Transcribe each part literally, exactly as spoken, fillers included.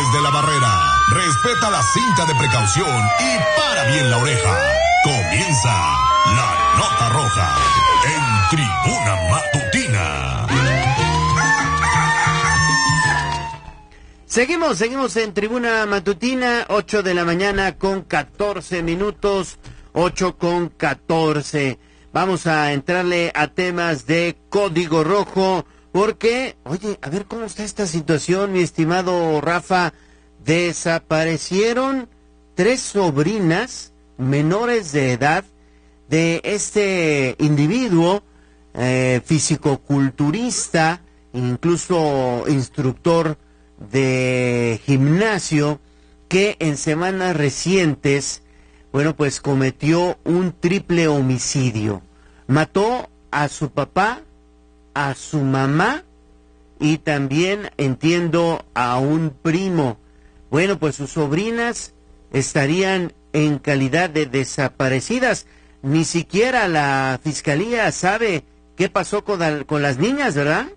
desde la barrera. Respeta la cinta de precaución y para bien la oreja. Comienza la Nota Roja en Tribuna Matutina. Seguimos, seguimos en Tribuna Matutina, ocho de la mañana con catorce minutos, ocho con catorce. Vamos a entrarle a temas de Código Rojo, porque, oye, a ver cómo está esta situación, mi estimado Rafa. Desaparecieron tres sobrinas menores de edad de este individuo, eh, fisicoculturista, incluso instructor de gimnasio, que en semanas recientes, bueno, pues cometió un triple homicidio. Mató a su papá, a su mamá y también, entiendo, a un primo. Bueno, pues sus sobrinas estarían en calidad de desaparecidas. Ni siquiera la fiscalía sabe qué pasó con, al, con las niñas, ¿verdad?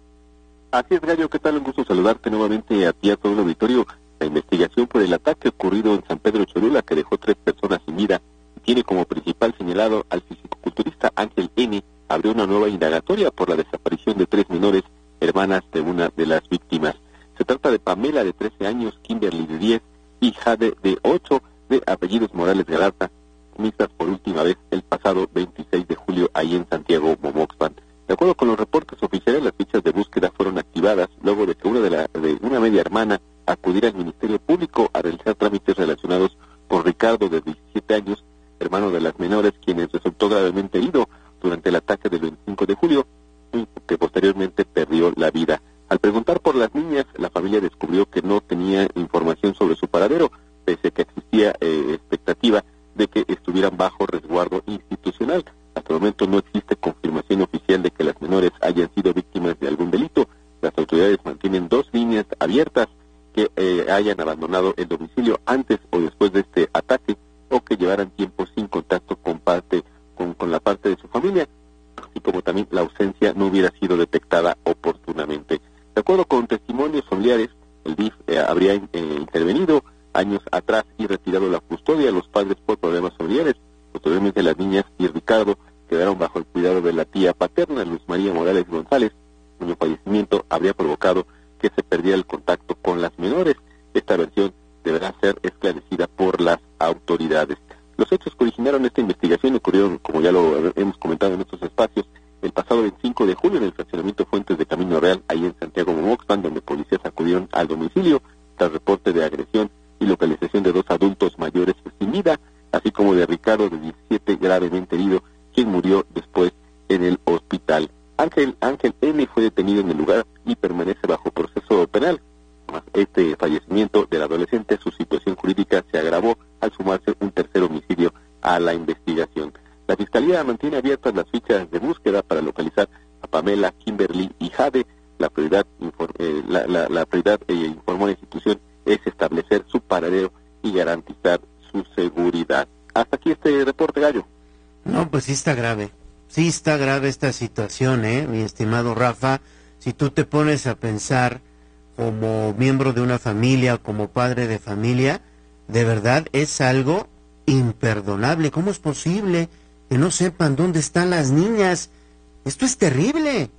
Así es, Gallo, ¿qué tal? Un gusto saludarte nuevamente a ti, a todo el auditorio. La investigación por el ataque ocurrido en San Pedro Cholula, que dejó tres personas sin vida, tiene como principal señalado al fisicoculturista Ángel N., abrió una nueva indagatoria por la desaparición de tres menores, hermanas de una de las víctimas. Se trata de Pamela, de trece años, Kimberly, de diez, y Jade, de ocho, de apellidos Morales Galarza, vistas por última vez el pasado veintiséis de julio ahí en Santiago, Momoxpan. De acuerdo con los reportes oficiales, las fichas de búsqueda fueron activadas luego de que una de, la, de una media hermana acudiera al Ministerio Público a realizar trámites relacionados con Ricardo, de diecisiete años, hermano de las menores, quien resultó gravemente herido durante el ataque del veinticinco de julio y que posteriormente perdió la vida. Al preguntar por las niñas, la familia descubrió que no tenía información sobre su paradero, pese a que existía eh, expectativa de que estuvieran bajo resguardo institucional. Hasta el momento no existe confirmación oficial de que las menores hayan sido víctimas de algún delito. Las autoridades mantienen dos líneas abiertas: que eh, hayan abandonado el domicilio antes o después de este ataque, o que llevaran tiempo sin contacto con parte con, con la parte de su familia, así como también la ausencia no hubiera sido detectada oportunamente. De acuerdo con testimonios familiares, el D I F eh, habría eh, intervenido años atrás y retirado la custodia a los padres por problemas familiares. Posteriormente, las niñas y Ricardo quedaron bajo el cuidado de la tía paterna, Luz María Morales González, cuyo fallecimiento habría provocado que se perdiera el contacto con las menores. Esta versión deberá ser esclarecida por las autoridades. Los hechos que originaron esta investigación ocurrieron, como ya lo hemos comentado en estos espacios, el pasado veinticinco de julio en el fraccionamiento Fuentes de Camino Real, ahí en Santiago Momoxpan, donde policías acudieron al domicilio tras reporte de agresión y localización de dos adultos mayores sin vida, así como de Ricardo, de diecisiete, gravemente herido, quien murió después en el hospital. Ángel, Ángel N. fue detenido en el lugar y permanece bajo proceso penal. Tras este fallecimiento del adolescente, su situación jurídica se agravó al sumarse un tercer homicidio a la investigación. La Fiscalía mantiene abiertas las fichas de búsqueda para localizar a Pamela, Kimberly y Jade. La prioridad, inform, eh, la, la, la prioridad eh, informó la institución, es establecer su paradero y garantizar su seguridad. Hasta aquí este reporte, Gallo. No, pues sí está grave. Sí está grave esta situación, ¿eh, mi estimado Rafa? Si tú te pones a pensar como miembro de una familia, como padre de familia, de verdad es algo imperdonable. ¿Cómo es posible que no sepan dónde están las niñas? Esto es terrible.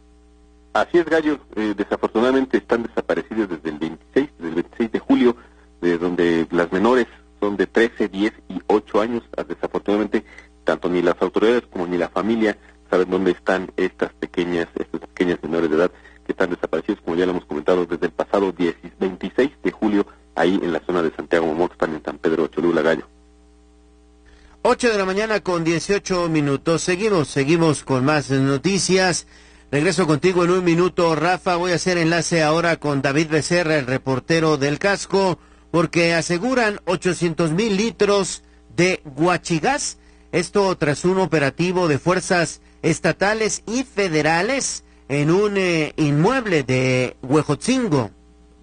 Así es, Gallo. Eh, desafortunadamente están desaparecidos desde el veintiséis, desde el veintiséis de julio, de donde las menores son de trece, diez y ocho años. Desafortunadamente, tanto ni las autoridades como ni la familia saben dónde están estas pequeñas, estas pequeñas menores de edad que están desaparecidas, como ya lo hemos comentado, desde el pasado veintiséis de julio, ahí en la zona de Santiago Momoxpan, en San Pedro Cholula, Gallo. ocho de la mañana con dieciocho minutos. Seguimos, seguimos con más noticias. Regreso contigo en un minuto, Rafa. Voy a hacer enlace ahora con David Becerra, el reportero del Casco, porque aseguran ochocientos mil litros de guachigás. Esto tras un operativo de fuerzas estatales y federales en un eh, inmueble de Huejotzingo.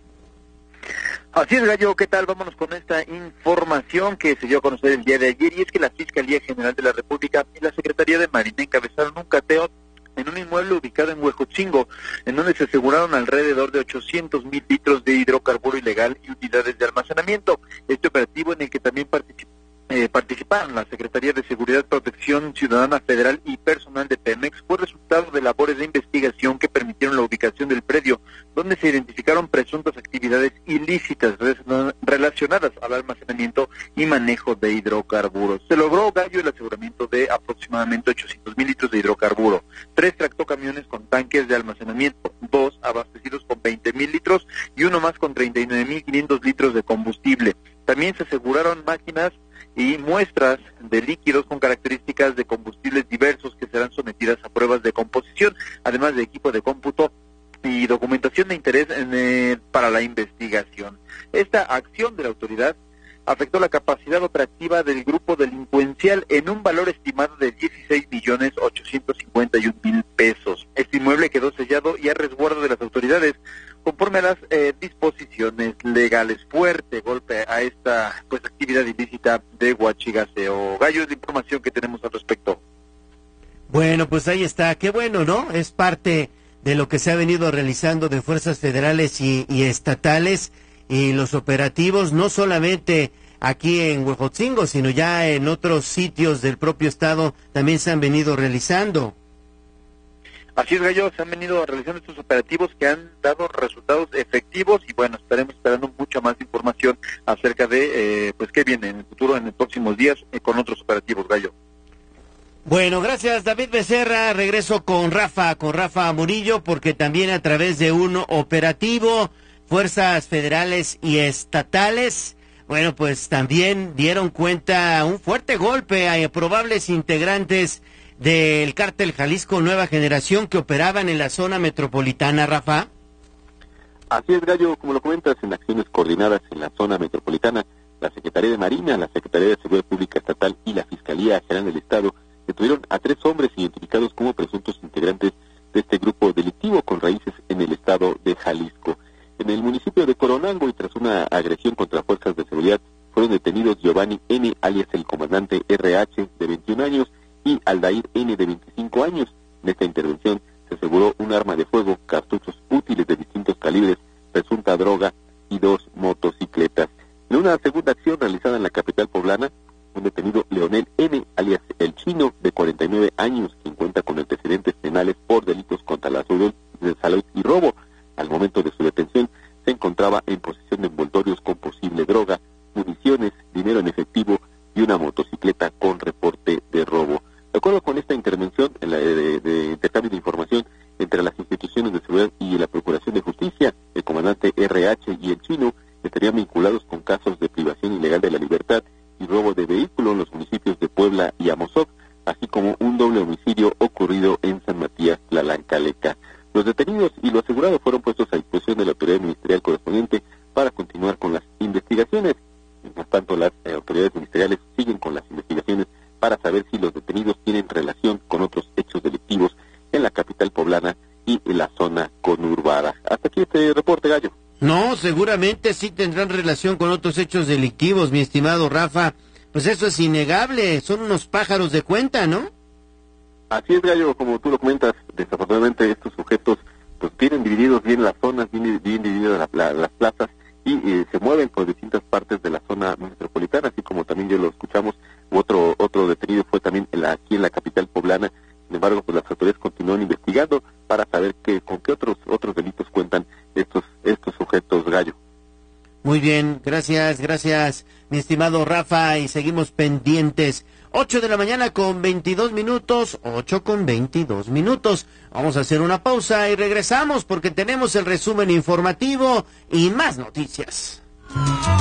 Así es, Gallo, ¿qué tal? Vámonos con esta información que se dio a conocer el día de ayer, y es que la Fiscalía General de la República y la Secretaría de Marina encabezaron un cateo en un inmueble ubicado en Huejotzingo, en donde se aseguraron alrededor de ochocientos mil litros de hidrocarburo ilegal ilegal y unidades de almacenamiento. Este operativo, en el que también participó Eh, participaron la Secretaría de Seguridad, Protección Ciudadana Federal y personal de Pemex, fue resultado de labores de investigación que permitieron la ubicación del predio, donde se identificaron presuntas actividades ilícitas relacionadas al almacenamiento y manejo de hidrocarburos. Se logró, Gallo, el aseguramiento de aproximadamente ochocientos mil litros de hidrocarburo, tres tractocamiones con tanques de almacenamiento, dos abastecidos con veinte mil litros y uno más con treinta y nueve mil quinientos litros de combustible. También se aseguraron máquinas y muestras de líquidos con características de combustibles diversos que serán sometidas a pruebas de composición, además de equipo de cómputo y documentación de interés en, eh, para la investigación. Esta acción de la autoridad afectó la capacidad operativa del grupo delincuencial en un valor estimado de dieciséis millones ochocientos cincuenta y un mil pesos. Este inmueble quedó sellado y a resguardo de las autoridades conforme a las eh, disposiciones legales. Fuerte golpe a esta pues actividad ilícita de huachigaseo. Gallo, es la información que tenemos al respecto. Bueno, pues ahí está. Qué bueno, ¿no? Es parte de lo que se ha venido realizando de fuerzas federales y, y estatales, y los operativos no solamente aquí en Huejotzingo, sino ya en otros sitios del propio estado también se han venido realizando. Así es, Gallo, se han venido realizando estos operativos que han dado resultados efectivos y bueno, estaremos esperando mucha más información acerca de eh, pues qué viene en el futuro, en los próximos días, eh, con otros operativos, Gallo. Bueno, gracias David Becerra. Regreso con Rafa, con Rafa Murillo, porque también a través de un operativo, fuerzas federales y estatales, bueno, pues también dieron cuenta un fuerte golpe a probables integrantes del cártel Jalisco Nueva Generación que operaban en la zona metropolitana, Rafa. Así es, Gallo, como lo comentas, en acciones coordinadas en la zona metropolitana, la Secretaría de Marina, la Secretaría de Seguridad Pública Estatal y la Fiscalía General del Estado detuvieron a tres hombres identificados como presuntos integrantes de este grupo delictivo con raíces en el estado de Jalisco. En el municipio de Coronango, y tras una agresión contra fuerzas de seguridad, fueron detenidos Giovanni N., alias el comandante R H, de veintiún años, y Aldair N., de veinticinco años. En esta intervención se aseguró un arma de fuego, cartuchos útiles de distintos calibres, presunta droga y dos motocicletas. En una segunda acción realizada en la capital poblana, un detenido Leonel N., alias el Chino, de cuarenta y nueve años, quien cuenta con antecedentes penales por delitos contra la salud y robo. Al momento de su detención, se encontraba en posesión de envoltorios con posible droga, municiones, dinero en efectivo y una motocicleta con reporte de robo. De acuerdo con esta intervención en la, de, de intercambio de información entre las instituciones de seguridad y la Procuración de Justicia, el comandante R H y el Chino estarían vinculados con casos de privación ilegal de la libertad y robo de vehículos en los municipios de Puebla y Amozoc, así como un doble homicidio ocurrido en San Matías Tlalancalecá. Los detenidos y lo asegurado fueron puestos a disposición de la autoridad ministerial correspondiente para continuar con las investigaciones. Mientras tanto, las eh, autoridades ministeriales siguen con las investigaciones para saber si los detenidos tienen relación con otros hechos delictivos en la capital poblana y en la zona conurbada. Hasta aquí este reporte, Gallo. No, seguramente sí tendrán relación con otros hechos delictivos, mi estimado Rafa. Pues eso es innegable, son unos pájaros de cuenta, ¿no? Así es, Gallo, como tú lo comentas, desafortunadamente estos sujetos pues tienen divididos bien las zonas, bien, bien divididas la, la, las plazas y eh, se mueven por distintas partes de la zona metropolitana, así como también ya lo escuchamos, otro otro detenido fue también en la, aquí en la capital poblana. Sin embargo, pues las autoridades continúan investigando para saber que, con qué otros otros delitos cuentan estos estos sujetos, Gallo. Muy bien, gracias, gracias, mi estimado Rafa, y seguimos pendientes. Ocho de la mañana con veintidós minutos, ocho con veintidós minutos. Vamos a hacer una pausa y regresamos porque tenemos el resumen informativo y más noticias.